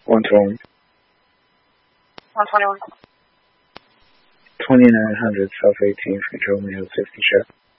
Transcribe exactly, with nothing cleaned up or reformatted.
one twenty. one twenty-one. twenty-nine hundred South eighteenth, control me at sixty shot.